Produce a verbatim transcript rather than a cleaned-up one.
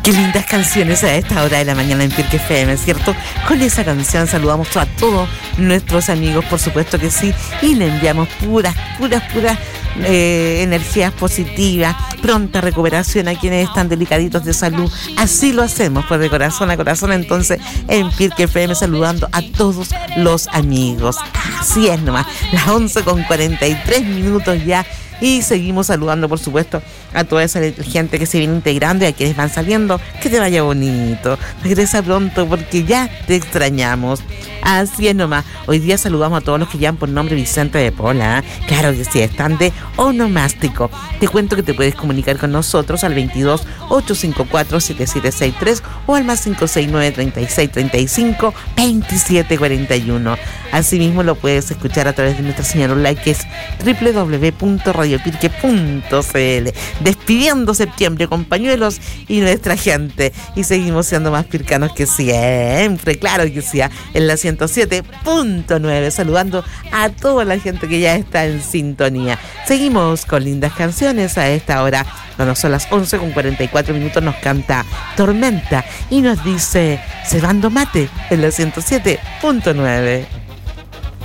Qué lindas canciones a esta hora de la mañana en Pirque F M, ¿cierto? Con esa canción saludamos a todos nuestros amigos, por supuesto que sí, y le enviamos puras, puras, puras eh, energías positivas, pronta recuperación a quienes están delicaditos de salud. Así lo hacemos, pues de corazón a corazón, entonces en Pirque F M saludando a todos los amigos. Así es nomás, las once con cuarenta y tres minutos ya. Y seguimos saludando, por supuesto, a toda esa gente que se viene integrando y a quienes van saliendo. Que te vaya bonito. Regresa pronto porque ya te extrañamos. Así es nomás. Hoy día saludamos a todos los que llaman por nombre Vicente de Pola. ¿eh? Claro que sí, están de onomástico. Te cuento que te puedes comunicar con nosotros al veintidós, ochocientos cincuenta y cuatro, setenta y siete sesenta y tres o al más cinco seis nueve, treinta y seis, treinta y cinco, veintisiete cuarenta y uno. Asimismo lo puedes escuchar a través de nuestra señal online que es doble u doble u doble u punto radio pirque punto c l. Despidiendo septiembre con pañuelos y nuestra gente. Y seguimos siendo más pircanos que siempre, claro que sí, en la ciento siete punto nueve, saludando a toda la gente que ya está en sintonía. Seguimos con lindas canciones a esta hora. Cuando son las once con cuarenta y cuatro minutos nos canta Tormenta y nos dice Cebando Mate en la ciento siete punto nueve.